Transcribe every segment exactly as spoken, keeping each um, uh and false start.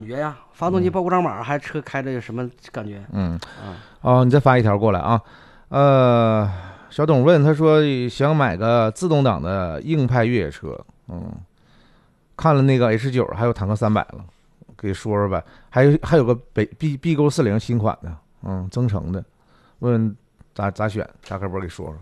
觉呀，发动机报故障码，还车开着有什么感觉？ 嗯啊， 哦，你再发一条过来啊。呃，小董问他说想买个自动挡的硬派越野车，嗯，看了那个 H 九还有坦克三百了，给说说呗。还有还有个北 B B 勾四零新款的，嗯，增程的，问咋咋选？大开波给说说。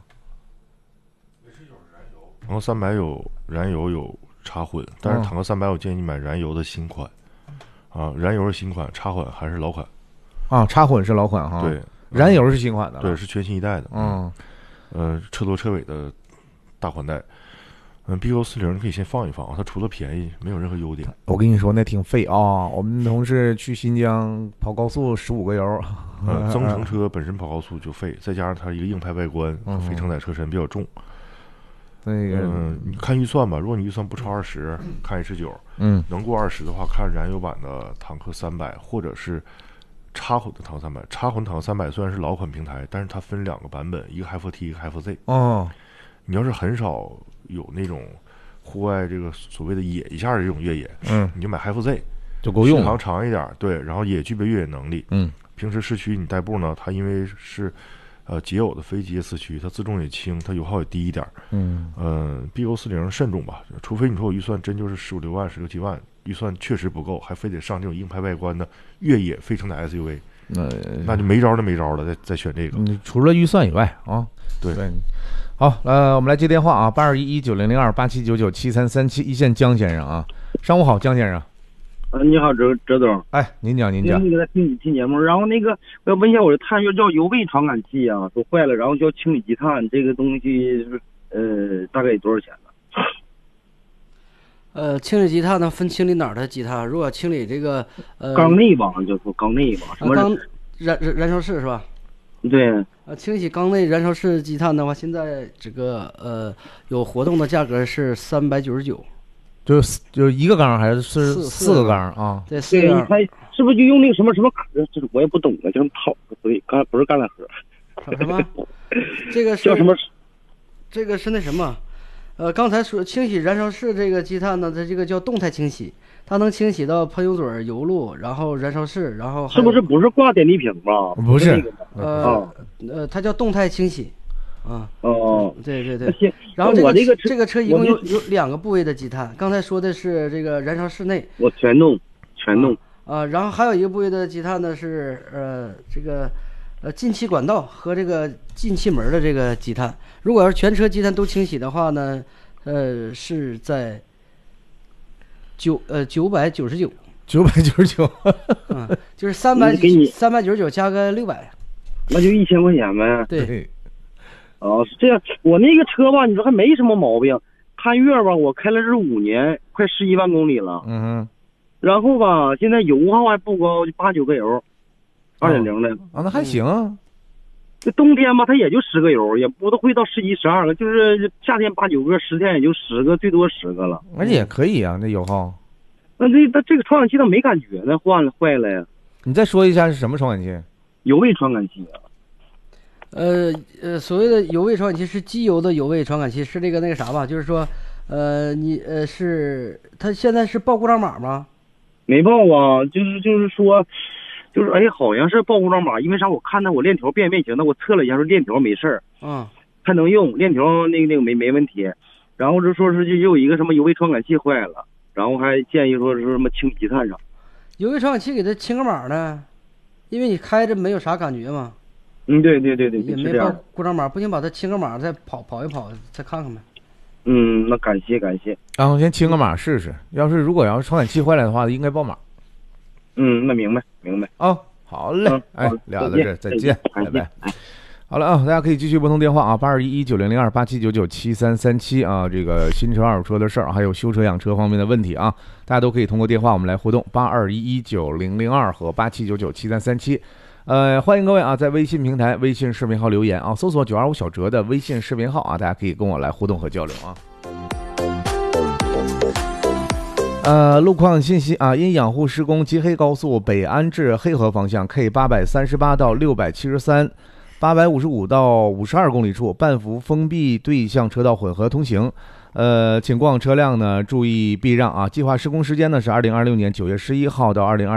坦克三百有燃油有插混，但是坦克三百我建议你买燃油的新款。啊，燃油是新款，插混还是老款？ 啊，插混是老款哈。 对， 燃油是新款的。 对，是全新一代的。 嗯， 呃，车头车尾的大款待。嗯 ，B Q 四零你可以先放一放啊，它除了便宜，没有任何优点。 我跟你说，那挺费啊。我们同事去新疆跑高速十五个油。 呃，增程车本身跑高速就费，再加上它一个硬派外观，非承载车身比较重。 那个， 嗯，你看预算吧。如果你预算不超二十，看 H 九， 嗯， 能过二十的话，看燃油版的坦克三百，或者是插混的坦克三百。插混坦克三百虽然是老款平台，但是它分两个版本，一个 H I F T， 一个 H I F Z。 哦， 你要是很少有那种户外这个所谓的野一下的这种越野， 嗯， 你就买 H I F Z 就够用， 续航长一点，对，然后也具备越野能力。 嗯， 平时市区你代步呢，它因为是呃捷友的非机械四驱，它自重也轻，它油耗也低一点。 嗯， 呃 ，B Q 四零慎重吧，除非你说我预算真就是十五六万、十六七万，预算确实不够，还非得上这种硬派外观的越野非承载 S U V， 那那就没招的没招了，再再选这个。 嗯，除了预算以外啊， 对对。好，呃，我们来接电话啊，八二一一九零零二八七九九七三三七，一线江先生啊，上午好，江先生。 呃，你好，哲哲总。 哎，您讲，您讲。 那个听你听节目，然后那个我要问一下，我的碳要叫油位传感器啊，都坏了，然后叫清理积碳，这个东西呃大概多少钱呢？ 呃，清理积碳呢分清理哪儿的积碳？如果清理这个呃缸内吧，就说缸内吧，什么、 啊、缸燃燃燃烧室是吧？ 对。 呃，清洗缸内燃烧室积碳的话，现在这个呃有活动的价格是三百九十九。 就是就是一个缸还是是四四个缸啊？ 对，四个缸。 它是不是就用那个什么什么壳？这我也不懂啊，叫泡不对，刚不是橄榄核。 什么？这个是叫什么？ 这个是那什么？呃，刚才说清洗燃烧室这个积碳呢，它这个叫动态清洗，它能清洗到喷油嘴、油路，然后燃烧室，然后是不是不是挂点滴瓶吧？ 不是， 那个呃、 哦、 呃，它叫动态清洗。啊哦， 对对对，然后这个我这个这个车一共有有两个部位的积碳，刚才说的是这个燃烧室内， 我全弄全弄啊，然后还有一个部位的积碳呢是呃这个呃进气管道和这个进气门的这个积碳，如果要是全车积碳都清洗的话呢，呃是在九呃九百九十九， 九百九十九， 嗯，就是三百给你三百九十九加个六百， 那就一千块钱呗。 对。 哦，是这样。我那个车吧，你说还没什么毛病。探岳吧，我开了是五年，快十一万公里了。 嗯哼。 然后吧，现在油耗还不高，就八九个油，二点零的。 啊，那还行啊。 这冬天吧，它也就十个油，也不都会到十一、十二个，就是夏天八九个，十天也就十个，最多十个了。 而且也可以啊，那油耗。 那这它这个传感器它没感觉呢，换了坏了呀。 你再说一下是什么传感器？ 油位传感器啊。 呃呃，所谓的油位传感器是机油的油位传感器，是这个那个啥吧？就是说，呃，你呃是它现在是报故障码吗？ 没报啊，就是就是说，就是哎，好像是报故障码，因为啥？我看它我链条变变形的，我测了一下，说链条没事儿， 嗯， 还能用，链条那个那个没没问题。然后就说是就有一个什么油位传感器坏了，然后还建议说是什么清积碳上。 油位传感器给它清个码呢，因为你开着没有啥感觉嘛。 嗯，对对对对， 也没报故障码，不行，把它清个码，再跑跑一跑，再看看呗。 嗯，那感谢感谢。 然后先清个码试试，要是如果要是传感器坏了的话，应该报码。 嗯，那明白明白。 啊、哦，好嘞， 嗯、 哎，聊到这，再见，拜拜。好了啊，大家可以继续拨通电话啊，八二一一九零零二八七九九七三三七啊，这个新车、二手车的事儿，还有修车、养车方面的问题啊，大家都可以通过电话我们来互动，八二一一九零零二和八七九九七三三七。呃，欢迎各位啊，在微信平台、微信视频号留言啊，搜索九二五小哲的微信视频号啊，大家可以跟我来互动和交流啊。呃，路况信息啊，因养护施工，吉黑高速北安至黑河方向 K 八百三十八到六百七十三。八百五十五到五十二公里处，半幅封闭对向车道混合通行。 呃，请过往车辆呢注意避让啊。计划施工时间呢是二零二六年九月十一号到二零二。